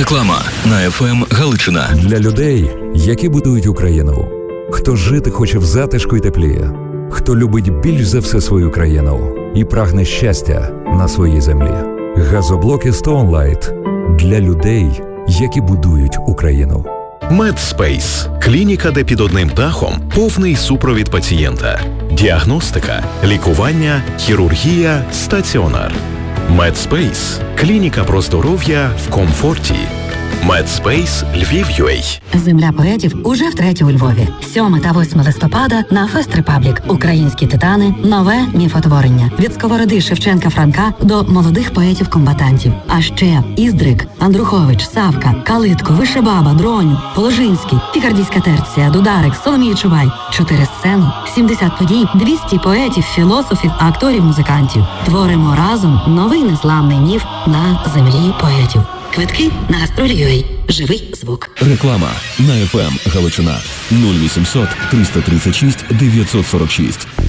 Реклама на ФМ Галичина. Для людей, які будують Україну. Хто жити хоче в затишку й теплі. Хто любить більш за все свою країну і прагне щастя на своїй землі. Газоблоки Stone Light для людей, які будують Україну. Медспейс – клініка, де під одним дахом повний супровід пацієнта. Діагностика, лікування, хірургія, стаціонар. Медспейс – клініка про здоров'я в комфорті. Медспейс Львів.UA. Земля поетів уже втретє у Львові. 7 та 8 листопада на Фест Репаблік. Українські титани. Нове міфотворення. Від Сковороди Шевченка Франка до молодих поетів-комбатантів. А ще Іздрик, Андрухович, Савка, Калитко, Вишебаба, Дронь, Положинський, Пікардійська терція, Дударик, Соломій Чубай. 4 сцени, 70 подій, 200 поетів, філософів, акторів, музикантів. Творимо разом новий незламний міф на землі поетів. Квитки на гастролі.UA. Живий звук. Реклама на ФМ Галичина. 0800 336 946.